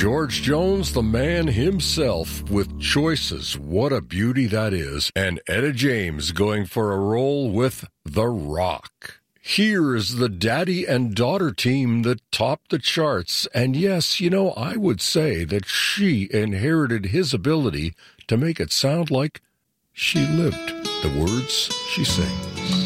George Jones, the man himself, with Choices, what a beauty that is, and Etta James going for a role with The Rock. Here is the daddy and daughter team that topped the charts, and yes, I would say that she inherited his ability to make it sound like she lived the words she sings.